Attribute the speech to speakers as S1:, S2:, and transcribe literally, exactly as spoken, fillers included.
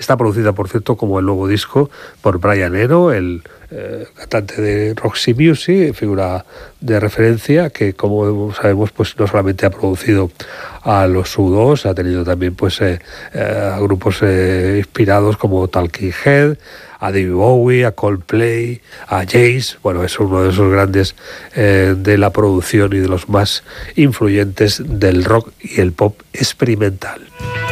S1: Está producida, por cierto, como el nuevo disco, por Brian Eno, el eh, cantante de Roxy Music, figura de referencia, que como sabemos pues no solamente ha producido a los U dos, ha tenido también pues eh, eh, grupos eh, inspirados como Talking Head, a David Bowie, a Coldplay, a Jace. Bueno, es uno de esos grandes eh, de la producción y de los más influyentes del rock y el pop experimental.